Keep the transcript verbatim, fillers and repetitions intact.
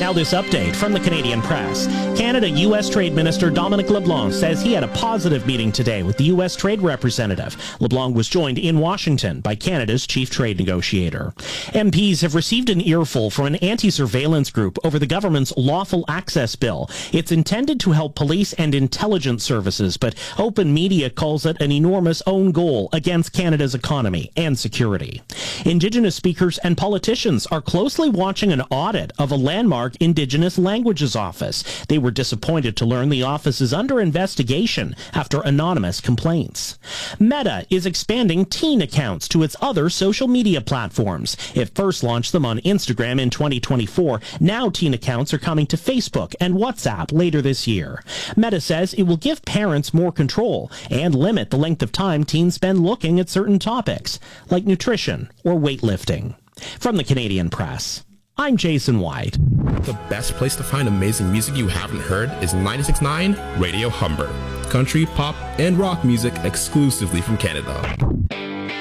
Now this update from the Canadian Press. Canada-U S Trade Minister Dominic LeBlanc says he had a positive meeting today with the U S Trade Representative. LeBlanc was joined in Washington by Canada's chief trade negotiator. M Ps have received an earful from an anti-surveillance group over the government's Lawful Access Bill. It's intended to help police and intelligence services, but Open Media calls it an enormous own goal against Canada's economy and security. Indigenous speakers and politicians are closely watching an audit of a landmark Indigenous Languages Office. They were disappointed to learn the office is under investigation after anonymous complaints. Meta is expanding teen accounts to its other social media platforms. It first launched them on Instagram in twenty twenty-four. Now teen accounts are coming to Facebook and WhatsApp later this year. Meta says it will give parents more control and limit the length of time teens spend looking at certain topics, like nutrition or weightlifting. From the Canadian Press, I'm Jason White. The best place to find amazing music you haven't heard is ninety-six point nine Radio Humber. Country, pop, and rock music exclusively from Canada.